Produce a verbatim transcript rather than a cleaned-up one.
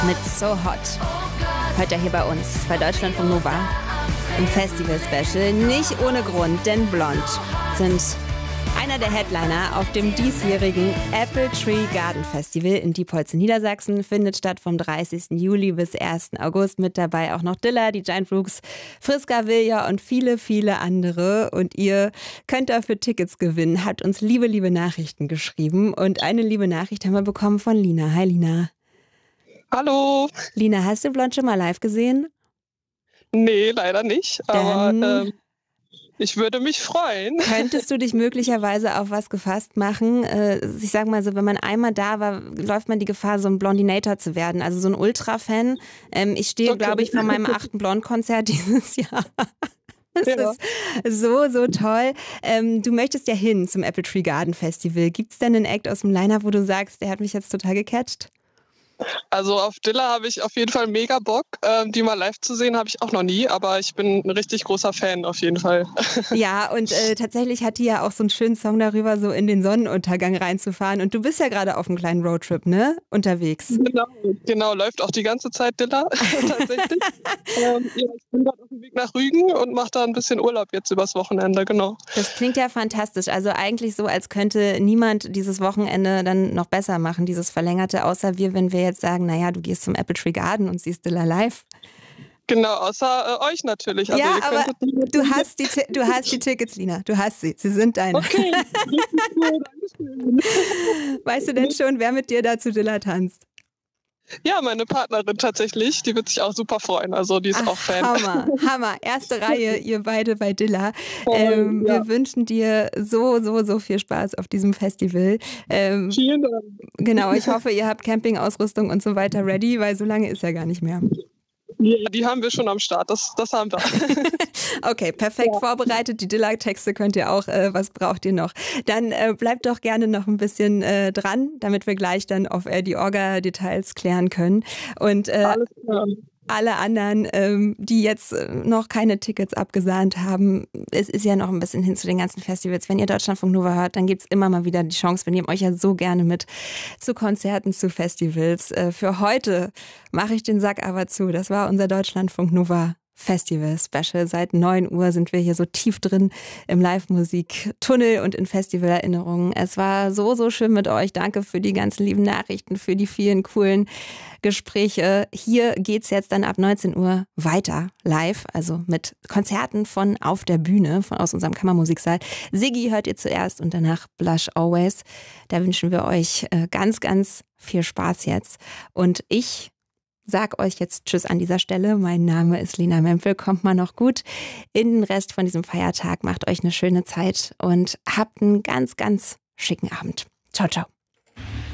mit So Hot. Heute hier bei uns, bei Deutschlandfunk Nova, im Festival-Special. Nicht ohne Grund, denn Blond sind einer der Headliner auf dem diesjährigen Apple Tree Garden Festival in Diepholz in Niedersachsen. Findet statt vom dreißigsten Juli bis ersten August. Mit dabei auch noch Dilla, die Giant Rooks, Friska Vilja und viele, viele andere. Und ihr könnt dafür Tickets gewinnen. Habt uns liebe, liebe Nachrichten geschrieben. Und eine liebe Nachricht haben wir bekommen von Lina. Hi Lina. Hallo. Lina, hast du Blond schon mal live gesehen? Nee, leider nicht. Aber Dann ähm, ich würde mich freuen. könntest du dich möglicherweise auf was gefasst machen? Äh, ich sag mal so, wenn man einmal da war, läuft man die Gefahr, so ein Blondinator zu werden. Also so ein Ultra-Fan. Ähm, ich stehe, Okay. glaube ich, vor meinem achten Blond-Konzert dieses Jahr. Das Ja. ist so, so toll. Ähm, du möchtest ja hin zum Apple Tree Garden Festival. Gibt es denn einen Act aus dem Line-Up, wo du sagst, der hat mich jetzt total gecatcht? Also auf Dilla habe ich auf jeden Fall mega Bock. Ähm, die mal live zu sehen habe ich auch noch nie, aber ich bin ein richtig großer Fan auf jeden Fall. Ja, und äh, tatsächlich hat die ja auch so einen schönen Song darüber, so in den Sonnenuntergang reinzufahren. Und du bist ja gerade auf einem kleinen Roadtrip, ne? Unterwegs. Genau, genau, läuft auch die ganze Zeit Dilla tatsächlich. ähm, ja, ich bin gerade auf dem Weg nach Rügen und mache da ein bisschen Urlaub jetzt übers Wochenende, genau. Das klingt ja fantastisch. Also eigentlich so, als könnte niemand dieses Wochenende dann noch besser machen, dieses Verlängerte, außer wir, wenn wir jetzt sagen, naja, du gehst zum Apple Tree Garden und siehst Dilla live. Genau, außer äh, euch natürlich. Also ja, ihr aber könntet- du hast, die, Ti- du hast die Tickets, Lina. Du hast sie. Sie sind deine. Okay, richtig cool, Dankeschön. Weißt du denn schon, wer mit dir da zu Dilla tanzt? Ja, meine Partnerin tatsächlich, die wird sich auch super freuen. Also die ist Ach, auch Fan. Hammer, Hammer. Erste Reihe, ihr beide bei Dilla. Toll, Ähm, ja. Wir wünschen dir so, so, so viel Spaß auf diesem Festival. Ähm, Vielen Dank. genau, ich hoffe, ihr habt Campingausrüstung und so weiter ready, weil so lange ist ja gar nicht mehr. Ja, die haben wir schon am Start, das, das haben wir. Okay, perfekt Ja. vorbereitet. Die Dilla-Texte könnt ihr auch. Äh, was braucht ihr noch? Dann äh, bleibt doch gerne noch ein bisschen äh, dran, damit wir gleich dann auf äh, die Orga-Details klären können. Und äh, Alles klar. alle anderen, ähm, die jetzt äh, noch keine Tickets abgesahnt haben, es ist ja noch ein bisschen hin zu den ganzen Festivals. Wenn ihr Deutschlandfunk Nova hört, dann gibt es immer mal wieder die Chance. Wir nehmen euch ja so gerne mit zu Konzerten, zu Festivals. Äh, für heute mache ich den Sack aber zu. Das war unser Deutschlandfunk Nova Festival Special. Seit neun Uhr sind wir hier so tief drin im Live-Musik-Tunnel und in Festivalerinnerungen. Es war so, so schön mit euch. Danke für die ganzen lieben Nachrichten, für die vielen coolen Gespräche. Hier geht's jetzt dann ab neunzehn Uhr weiter live, also mit Konzerten von Auf der Bühne, von aus unserem Kammermusiksaal. Siggi hört ihr zuerst und danach Blush Always. Da wünschen wir euch äh, ganz, ganz viel Spaß jetzt. Und ich sag euch jetzt Tschüss an dieser Stelle. Mein Name ist Lina Mempel. Kommt mal noch gut in den Rest von diesem Feiertag. Macht euch eine schöne Zeit und habt einen ganz, ganz schicken Abend. Ciao, ciao.